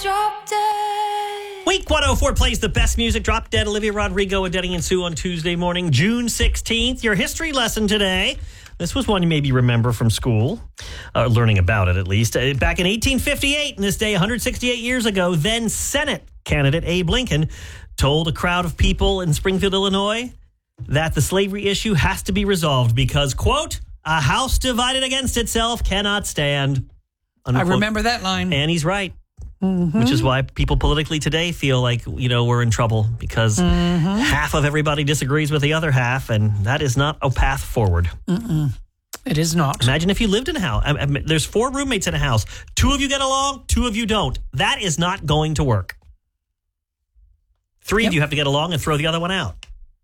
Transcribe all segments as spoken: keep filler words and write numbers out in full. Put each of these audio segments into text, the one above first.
Drop Dead. Week one oh four plays the best music. Drop Dead, Olivia Rodrigo and Denny and Sue on Tuesday morning, June sixteenth. Your history lesson today. This was one you maybe remember from school, uh, learning about it at least. Uh, back in eighteen fifty-eight, in this day, one hundred sixty-eight years ago, then Senate candidate Abe Lincoln told a crowd of people in Springfield, Illinois, that the slavery issue has to be resolved because, quote, a house divided against itself cannot stand. Unquote. I remember that line. And he's right. Mm-hmm. Which is why people politically today feel like, you know, we're in trouble because mm-hmm. half of everybody disagrees with the other half, and that is not a path forward. Mm-mm. It is not. Imagine if you lived in a house. I, I, there's four roommates in a house. Two of you get along, two of you don't. That is not going to work. Three yep. of you have to get along and throw the other one out.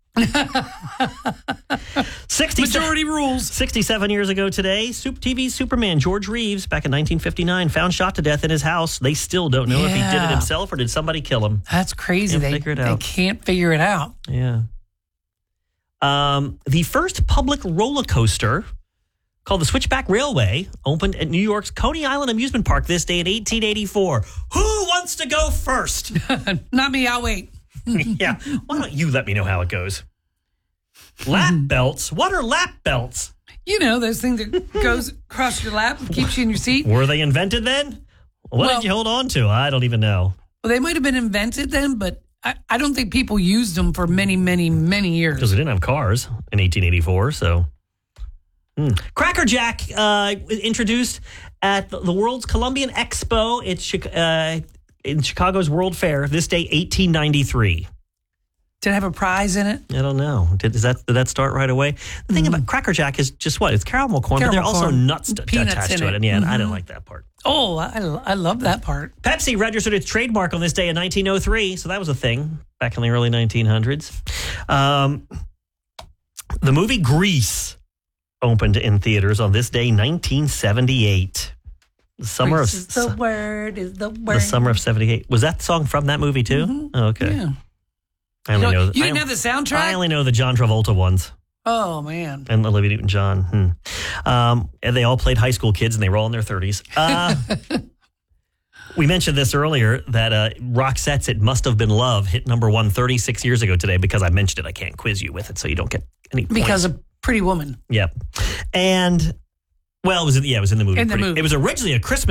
Majority rules. sixty-seven years ago today, T V Superman George Reeves, back in nineteen fifty-nine, found shot to death in his house. They still don't know yeah. if he did it himself or did somebody kill him. That's crazy. Can't they, figure it they out. can't figure it out. Yeah. Um, the first public roller coaster, called the Switchback Railway, opened at New York's Coney Island Amusement Park this day in eighteen eighty-four. Who wants to go first? Not me, I'll wait. Yeah. Why don't you let me know how it goes? Lap belts? What are lap belts? You know, those things that goes across your lap and keeps you in your seat. Were they invented then? What well, did you hold on to? I don't even know. Well, they might have been invented then, but I, I don't think people used them for many, many, many years. Because we didn't have cars in eighteen eighty-four, so... Mm. Cracker Jack uh, introduced at the World's Columbian Expo it's, uh, in Chicago's World Fair this day, eighteen ninety-three. Did it have a prize in it? I don't know. Did, does that, did that start right away? The thing mm. about Cracker Jack is just what? It's caramel corn, caramel but there are also corn. nuts t- Peanuts attached in to it. it. And yeah, mm-hmm. I didn't like that part. Oh, I, I love that part. Pepsi registered its trademark on this day in nineteen oh three, so that was a thing back in the early nineteen hundreds. Um, the movie Grease opened in theaters on this day, nineteen seventy-eight. The summer Grease of is the word is the word. The summer of seventy-eight. Was that song from that movie too? Mm-hmm. Oh, okay. Yeah. I only you, know, know. you didn't I, have the soundtrack? I only know the John Travolta ones. Oh, man. And Olivia Newton-John. Hmm. Um, and they all played high school kids, and they were all in their thirties. Uh, we mentioned this earlier, that uh, Roxette's It Must Have Been Love hit number one thirty-six years ago today. Because I mentioned it, I can't quiz you with it, so you don't get any points. Because of Pretty Woman. Yep. And, well, it was in, yeah, it was in the movie. In the Pretty, movie. It was originally a Christmas